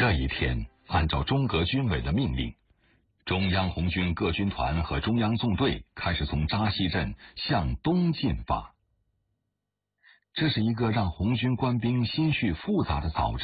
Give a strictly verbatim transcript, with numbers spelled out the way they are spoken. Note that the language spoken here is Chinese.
这一天，按照中革军委的命令，中央红军各军团和中央纵队开始从扎西镇向东进发。这是一个让红军官兵心绪复杂的早晨。